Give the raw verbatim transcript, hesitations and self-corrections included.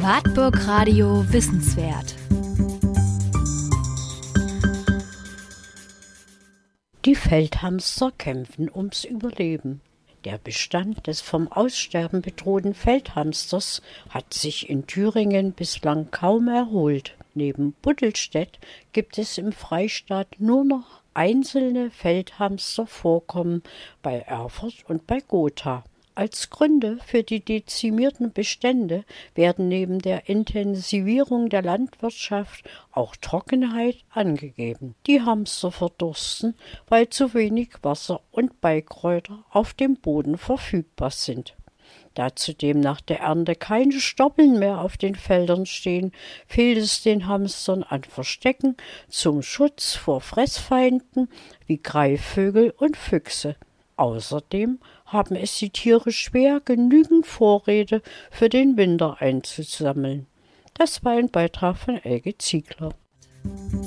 Wartburg Radio Wissenswert. Die Feldhamster kämpfen ums Überleben. Der Bestand des vom Aussterben bedrohten Feldhamsters hat sich in Thüringen bislang kaum erholt. Neben Buttelstedt gibt es im Freistaat nur noch einzelne Feldhamstervorkommen bei Erfurt und bei Gotha. Als Gründe für die dezimierten Bestände werden neben der Intensivierung der Landwirtschaft auch Trockenheit angegeben. Die Hamster verdursten, weil zu wenig Wasser und Beikräuter auf dem Boden verfügbar sind. Da zudem nach der Ernte keine Stoppeln mehr auf den Feldern stehen, fehlt es den Hamstern an Verstecken zum Schutz vor Fressfeinden wie Greifvögel und Füchse. Außerdem haben es die Tiere schwer, genügend Vorräte für den Winter einzusammeln. Das war ein Beitrag von Elke Ziegler.